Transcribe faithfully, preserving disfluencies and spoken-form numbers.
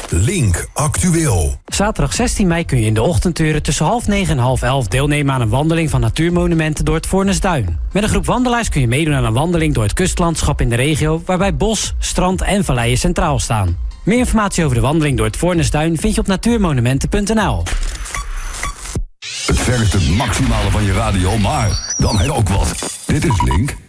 Link Actueel. Zaterdag zestien mei kun je in de ochtenduren tussen half negen en half elf deelnemen aan een wandeling van natuurmonumenten door het Voornesduin. Met een groep wandelaars kun je meedoen aan een wandeling door het kustlandschap in de regio, waarbij bos, strand en valleien centraal staan. Meer informatie over de wandeling door het Voornesduin vind je op natuurmonumenten punt n l. Het vergt het maximale van je radio, maar dan ook wat. Dit is Link